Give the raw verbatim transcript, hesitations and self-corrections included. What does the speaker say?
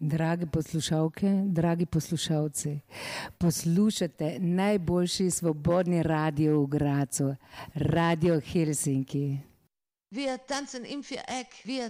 Drage poslušalke, dragi poslušalci, poslušate najboljši svobodni radio v Grazu, Radio Helsinki. Wir tanzen im Viereck, wir